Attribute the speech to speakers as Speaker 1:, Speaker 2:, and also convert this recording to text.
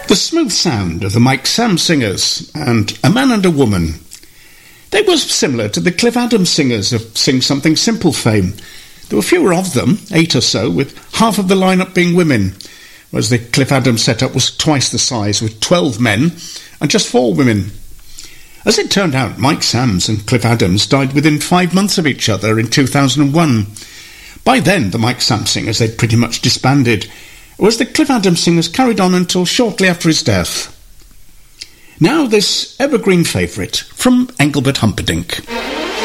Speaker 1: The smooth sound of the Mike Sammes Singers and A Man and a Woman. They were similar to the Cliff Adams Singers of Sing Something Simple fame. There were fewer of them, 8 or so, with half of the lineup being women, whereas the Cliff Adams setup was twice the size, with 12 men and just 4 women. As it turned out, Mike Sammes and Cliff Adams died within 5 months of each other in 2001. By then, the Mike Sammes Singers had pretty much disbanded, whereas the Cliff Adams Singers carried on until shortly after his death. Now this evergreen favourite from Engelbert Humperdinck.